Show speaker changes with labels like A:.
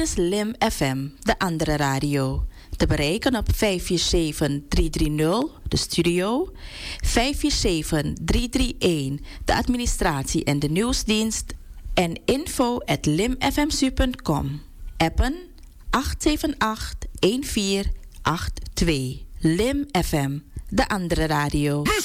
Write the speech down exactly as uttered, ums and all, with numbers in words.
A: is Lim F M, de andere radio. Te bereiken op vijf vier zeven, drie drie nul, de studio. vijf vier zeven, drie drie een, de administratie en de nieuwsdienst. En info at limfmsu punt com. Appen acht zeven acht, een vier acht twee. Lim F M, de andere radio.